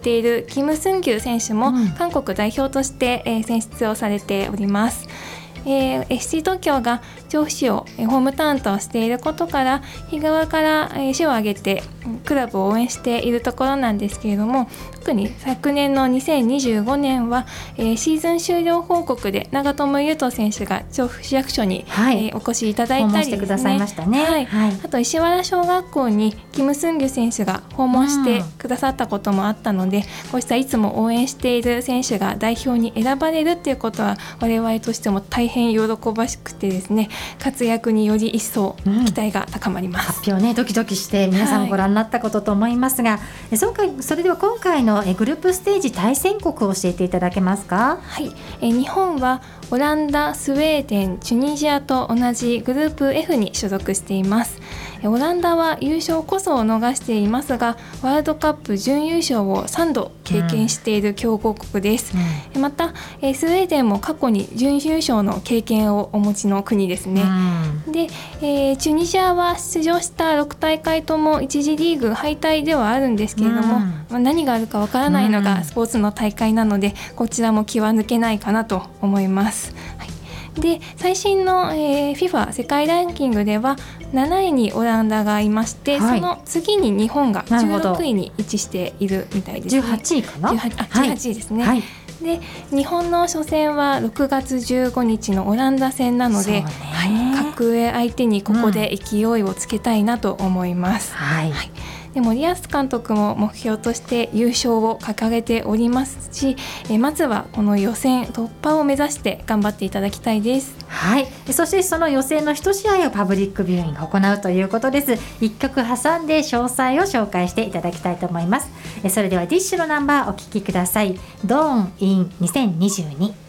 ているキム・スンギュ選手も韓国代表として、選出をされております。FC 東京が調布市をホームタウンとしていることから日側から市を挙げてクラブを応援しているところなんですけれども、特に昨年の2025年はシーズン終了報告で長友佑都選手が調布市役所にお越しいただいたりですね、あと石原小学校にキム・スンギュ選手が訪問してくださったこともあったので、こうしたいつも応援している選手が代表に選ばれるということは我々としても大変喜ばしくてですね、活躍により一層期待が高まります。 発表ね、ドキドキして皆さんご覧になったことと思いますが、それでは今回のグループステージ対戦国を教えていただけますか？ はい、日本はオランダ、スウェーデン、チュニジアと同じグループ F に所属しています。オランダは優勝こそを逃していますが、ワールドカップ準優勝を3度経験している強豪国です。またスウェーデンも過去に準優勝の経験をお持ちの国ですね。で、チュニジアは出場した6大会とも1次リーグ敗退ではあるんですけれども、何があるかわからないのがスポーツの大会なので、こちらも気は抜けないかなと思います。で、最新の、FIFA 世界ランキングでは7位にオランダがいまして、その次に日本が16位に位置しているみたいですね。 18位かな。 18位ですね。で、日本の初戦は6月15日のオランダ戦なので、格上相手にここで勢いをつけたいなと思います。で、森保監督も目標として優勝を掲げておりますし、まずはこの予選突破を目指して頑張っていただきたいです。 そしてその予選の1試合をパブリックビューイングを行うということです。1曲挟んで詳細を紹介していただきたいと思います。それではディッシュのナンバーお聴きください。ドーンイン2022。